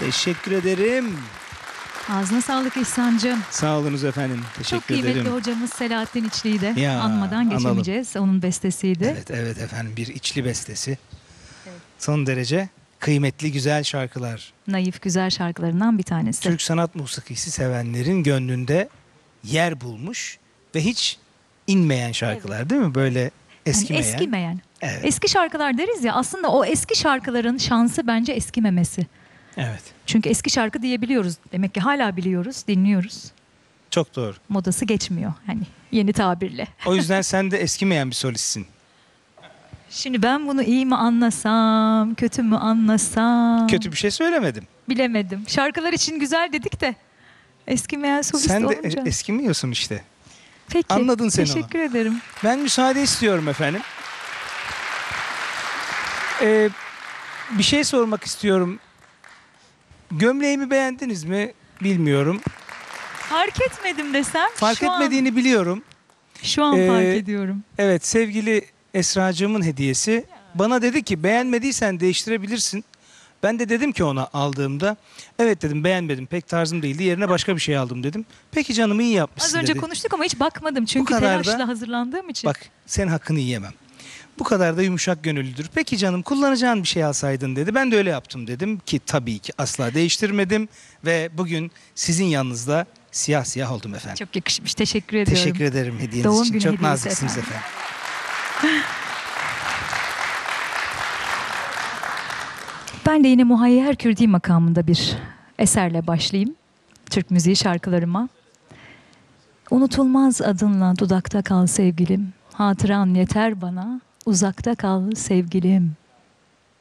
Teşekkür ederim. Ağzına sağlık İhsan'cığım. Sağ olunuz efendim. Teşekkür Çok kıymetli ederim. hocamız Selahattin İçli'yi de Ya, anmadan geçemeyeceğiz. Onun bestesiydi. Evet, evet efendim. Bir içli bestesi. Evet. Son derece kıymetli, güzel şarkılar. Naif güzel şarkılarından bir tanesi. Türk sanat musikisi sevenlerin gönlünde yer bulmuş ve hiç inmeyen şarkılar, değil mi? Böyle eskimeyen. Yani eskimeyen. Evet. Eski şarkılar deriz ya, aslında o eski şarkıların şansı bence eskimemesi. Evet. Çünkü eski şarkı diyebiliyoruz. Demek ki hala biliyoruz, dinliyoruz. Çok doğru. Modası geçmiyor hani yeni tabirle. O yüzden sen de eskimeyen bir solistsin. Şimdi ben bunu iyi mi anlasam, kötü mü anlasam? Kötü bir şey söylemedim. Bilemedim. Şarkılar için güzel dedik de eskimeyen solist Sen de olunca. eskimiyorsun işte. Peki. Anladın sen onu. Teşekkür ederim. Ben müsaade istiyorum efendim. Bir şey sormak istiyorum. Gömleğimi beğendiniz mi bilmiyorum. Fark etmedim desem. Fark etmediğini biliyorum. Şu an fark ediyorum. Evet, sevgili Esracığımın hediyesi. Bana dedi ki beğenmediysen değiştirebilirsin. Ben de dedim ki ona aldığımda, evet dedim, beğenmedim, pek tarzım değildi, yerine başka bir şey aldım dedim. Peki canım, iyi yapmışsın Az önce dedi. konuştuk ama hiç bakmadım çünkü kadar da- telaşla hazırlandığım için. Bak, senin hakkını yiyemem. Bu kadar da yumuşak gönüllüdür. Peki canım, kullanacağın bir şey alsaydın dedi. Ben de öyle yaptım dedim ki tabii ki asla değiştirmedim. Ve bugün sizin yanınızda siyah siyah oldum efendim. Çok yakışmış. Teşekkür ediyorum. Teşekkür ederim hediyeniz Doğum için. günü Çok hediyesi naziksiniz efendim. efendim. Ben de yine Muhayyer Kürdi makamında bir eserle başlayayım. Türk müziği şarkılarıma. Unutulmaz adınla dudakta kal sevgilim. Hatıran yeter bana. Uzakta kal sevgilim.